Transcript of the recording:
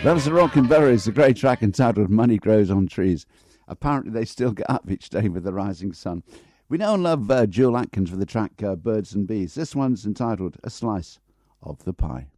That was the Rockin' Berries, a great track entitled Money Grows on Trees. Apparently they still get up each day with the rising sun. We now love Jewel Atkins for the track Birds and Bees. This one's entitled A Slice of the Pie.